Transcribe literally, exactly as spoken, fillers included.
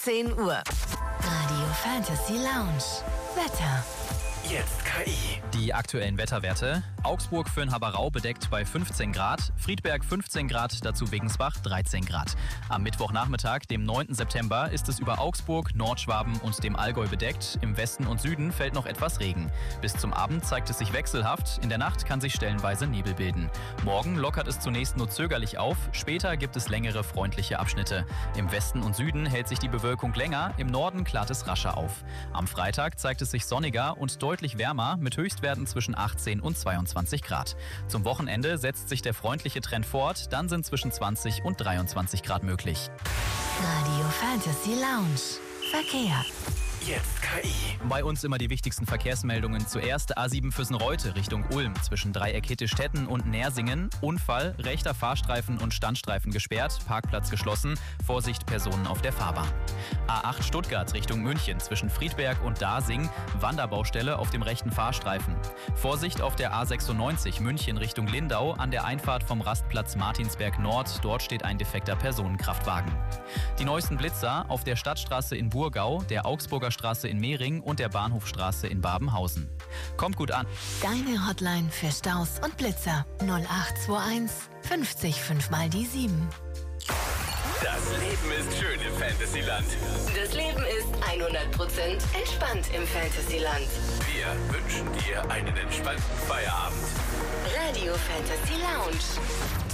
zehn Uhr. Radio Fantasy Lounge. Wetter. Jetzt K I. Die aktuellen Wetterwerte. Augsburg für den Haberau bedeckt bei fünfzehn Grad, Friedberg fünfzehn Grad, dazu Wegensbach dreizehn Grad. Am Mittwochnachmittag, dem neunten September, ist es über Augsburg, Nordschwaben und dem Allgäu bedeckt. Im Westen und Süden fällt noch etwas Regen. Bis zum Abend zeigt es sich wechselhaft. In der Nacht kann sich stellenweise Nebel bilden. Morgen lockert es zunächst nur zögerlich auf. Später gibt es längere freundliche Abschnitte. Im Westen und Süden hält sich die Bewölkung länger. Im Norden klart es rascher auf. Am Freitag zeigt es sich sonniger und deutlich wärmer mit Höchstwerten zwischen achtzehn und zweiundzwanzig Grad. Zum Wochenende setzt sich der freundliche Trend fort. Dann sind zwischen zwanzig und dreiundzwanzig Grad möglich. Radio Fantasy Lounge. Verkehr. Jetzt K I. Bei uns immer die wichtigsten Verkehrsmeldungen. Zuerst A sieben Füssen-Reute Richtung Ulm zwischen Dreieck Hittestätten und Nersingen. Unfall, rechter Fahrstreifen und Standstreifen gesperrt, Parkplatz geschlossen. Vorsicht, Personen auf der Fahrbahn. A acht Stuttgart Richtung München zwischen Friedberg und Dasing. Wanderbaustelle auf dem rechten Fahrstreifen. Vorsicht auf der A sechsundneunzig München Richtung Lindau an der Einfahrt vom Rastplatz Martinsberg Nord. Dort steht ein defekter Personenkraftwagen. Die neuesten Blitzer auf der Stadtstraße in Burgau, der Augsburger Straße in Mehring und der Bahnhofstraße in Babenhausen. Kommt gut an. Deine Hotline für Staus und Blitzer. null acht zwei eins fünfzig fünf mal die sieben. Das Leben ist schön im Fantasyland. Das Leben ist hundert Prozent entspannt im Fantasyland. Wir wünschen dir einen entspannten Feierabend. Radio Fantasy Lounge.